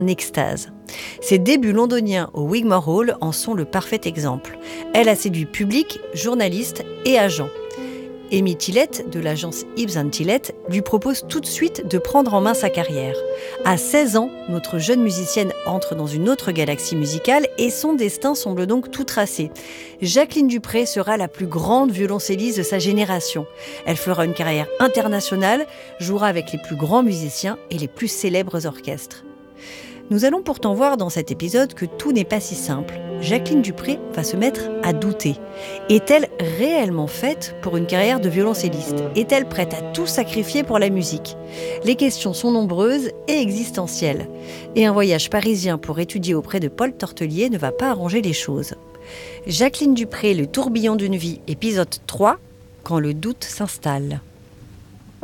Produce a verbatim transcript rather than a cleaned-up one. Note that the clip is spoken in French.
extase. Ses débuts londoniens au Wigmore Hall en sont le parfait exemple. Elle a séduit public, journalistes et agents. Amy Tillett, de l'agence Hibbs and Tillett, lui propose tout de suite de prendre en main sa carrière. À seize ans, notre jeune musicienne entre dans une autre galaxie musicale et son destin semble donc tout tracé. Jacqueline du Pré sera la plus grande violoncelliste de sa génération. Elle fera une carrière internationale, jouera avec les plus grands musiciens et les plus célèbres orchestres. Nous allons pourtant voir dans cet épisode que tout n'est pas si simple. Jacqueline du Pré va se mettre à douter. Est-elle réellement faite pour une carrière de violoncelliste ? Est-elle prête à tout sacrifier pour la musique ? Les questions sont nombreuses et existentielles. Et un voyage parisien pour étudier auprès de Paul Tortelier ne va pas arranger les choses. Jacqueline du Pré, le tourbillon d'une vie, épisode trois, quand le doute s'installe.